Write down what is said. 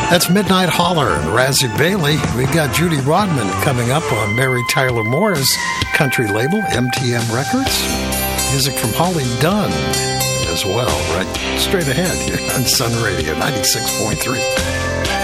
That's Midnight Holler and Razzie Bailey. We've got Judy Rodman coming up on Mary Tyler Moore's country label, MTM Records. Music from Holly Dunn as well, right straight ahead here on Sun Radio 96.3.